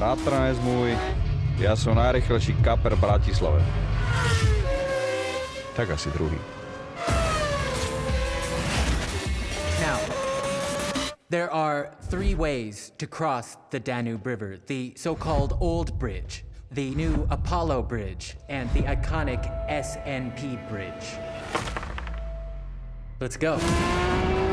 Bratranec môj, ja som najrychlejší kaper v Bratislave. Tak asi druhý. Now, there are 3 ways to cross the Danube River. The so-called Old Bridge, the new Apollo Bridge, and the iconic SNP Bridge. Let's go.